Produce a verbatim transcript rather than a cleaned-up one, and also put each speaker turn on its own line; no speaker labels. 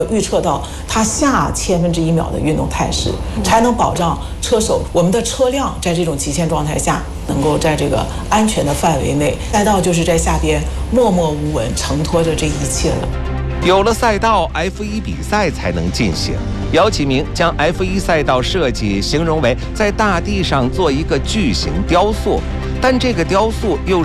预测到它下千分之一秒的运动态势，才能保障车手我们的车辆在这种极限状态下能够在这个安全的范围内。赛道就是在下边默默无闻承托着这一切了。
有了赛道 ，F 一 比赛才能进行。姚启明将 F 一 赛道设计形容为在大地上做一个巨型雕塑，但这个雕塑又